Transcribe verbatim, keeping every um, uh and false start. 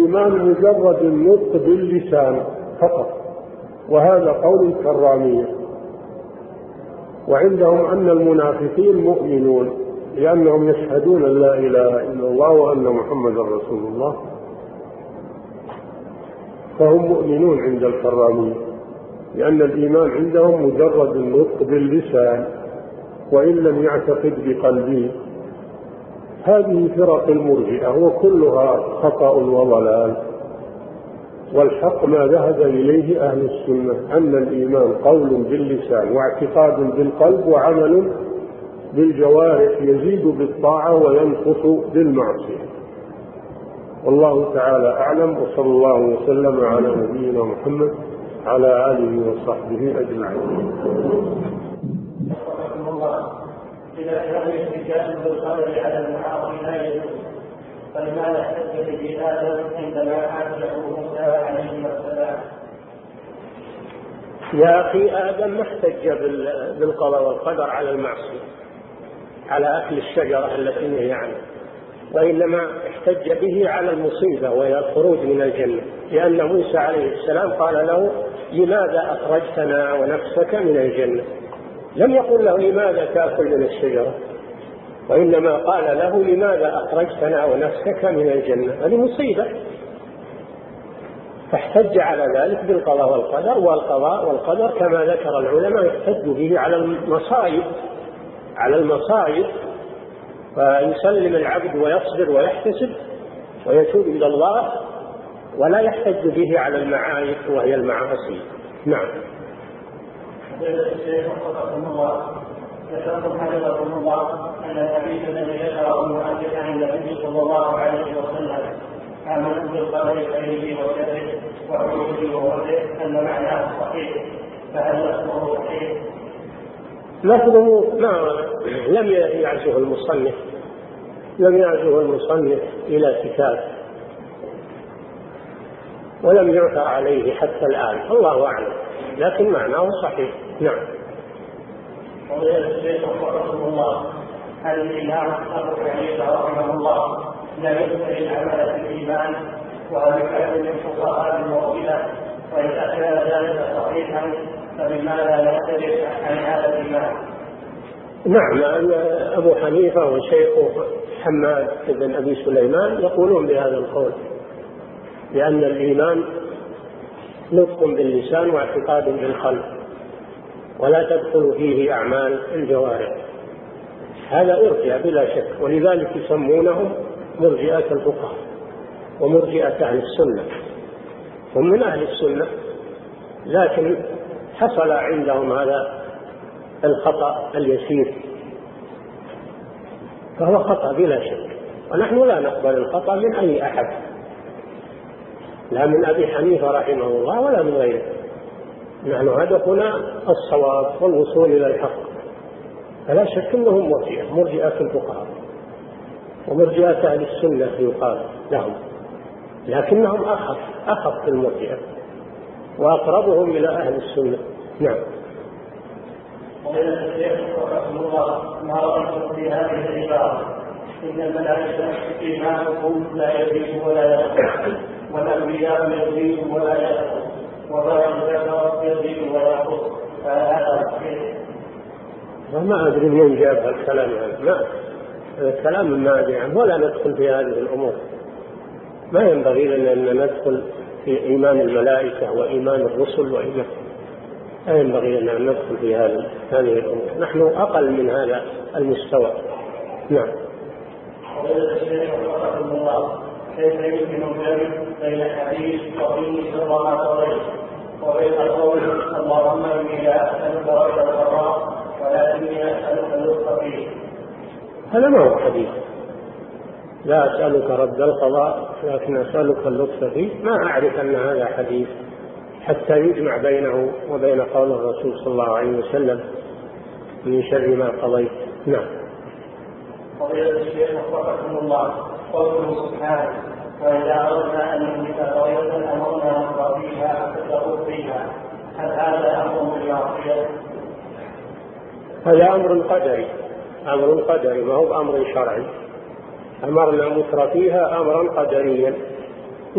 الإيمان مجرد النطق باللسان فقط، وهذا قول الكرامية. وعندهم أن المنافقين مؤمنون لأنهم يشهدون أن لا إله إلا الله وأن محمدا رسول الله، فهم مؤمنون عند الكرامية، لأن الإيمان عندهم مجرد النطق باللسان وإن لم يعتقد بقلبه. هذه فرق المرجئة وكلها خطأ وضلال، والحق ما ذهب إليه أهل السنة أن الإيمان قول باللسان واعتقاد بالقلب وعمل بالجوارح، يزيد بالطاعة وينقص بالمعصية. والله تعالى أعلم، وصلى الله وسلم على نبينا محمد على آله وصحبه أجمعين. إذا كان الاحتجاج بالقدر على المعاصي لا يجوز، فلماذا احتج به آدم عندما عاتبه موسى عليه السلام؟ يا أخي، آدم ما احتج بالقضاء والقدر على المعصية، على أكل الشجرة التي نهي عنها، وإنما احتج به على المصيبة وهي الخروج من الجنة، لأن موسى عليه السلام قال له: لماذا أخرجتنا ونفسك من الجنة؟ لم يقل له: لماذا تأكل من الشجرة؟ وإنما قال له: لماذا أخرجتنا ونفسك من الجنة؟ هذه مصيبة. فاحتج على ذلك بالقضاء والقدر، والقضاء والقدر كما ذكر العلماء يحتج به على المصائب على المصائب فيسلم العبد ويصبر ويحتسب ويتوب إلى الله، ولا يحتج به على المعايب وهي المعاصي. نعم. ذكرتم حفظكم الله أن الحديث الذي ذكره المؤلف عن النبي صلى الله عليه وسلم آمنوا بالقدر خيره وشره وعلوه ووجهه أن معناه صحيح، فهل لفظه صحيح؟ لفظه ما لم يعزه المصنف لم يعزه المصنف إلى كتاب، ولم يعثر عليه حتى الآن، الله أعلم، لكن معناه صحيح. نعم. وقال الشيخ رحمه الله: هل الإمام أبو حنيفة رحمه الله لا يذكر العمل في الإيمان، وهل يكون من فقهاء المعتزلة؟ وإذا كان ذلك صحيحا فبماذا لا يختلف عن هذا الإمام؟ نعم، أبو حنيفة وشيخه حماد بن أبي سليمان يقولون بهذا القول، لأن الإيمان نطق باللسان واعتقاد بالقلب، ولا تدخل فيه أعمال الجوارح. هذا ارجع بلا شك، ولذلك يسمونهم مرجئة الفقهاء ومرجئة أهل السنة. هم من أهل السنة، لكن حصل عندهم هذا الخطأ اليسير، فهو خطأ بلا شك، ونحن لا نقبل الخطأ من أي أحد، لا من أبي حنيفة رحمه الله ولا من غيره. نحن هدفنا الصواب والوصول إلى الحق، فلا شك أنهم مرجئة مرجئة الفقهاء ومرجئة أهل السنة يقال لهم، لكنهم أخف أخف المرجئة وأقربهم إلى أهل السنة. نعم. وقال الشيخ رحمه الله: ما رأيتم في هذه العبارة؟ إن الملائكة إيمانكم لا يزيد ولا ينقص، والأنبياء يزيد ولا ينقص، وبعض البشر يزيد ولا ينقص، فهذا صحيح؟ ما أدري من جاب الكلام هذا، ما الكلام ما أدري عنه، ولا ندخل في هذه الأمور. ما ينبغي لنا أن ندخل في إيمان الملائكة وإيمان الرسل وإيمان، لا ينبغي لنا أن ندخل في هذه هذه الأمور، نحن أقل من هذا المستوى. نعم. وقال الشيخ رحمه الله: كيف يمكن الجمع بين حديث وفيه سر ما قضيت وبين قول اللهم إني لا أسألك رد القضاء ولكني أسألك اللطف فيه؟ هذا ما هو حديث، لا أسألك رد القضاء لكن أسألك اللطف فيه، ما أعرف أن هذا حديث حتى يجمع بينه وبين قول الرسول صلى الله عليه وسلم من شر ما قضيت. نعم. قضية الشيخ رحمه الله قوله سبحانه: وإذا أردنا أن نهلك قرية أمرنا نقرأ فيها فتقول فيها، هل هذا أمر بالمعصية؟ هذا أمر قدري، أمر قدري ما هو أمر شرعي. أمرنا متر فيها أمرا قدريا،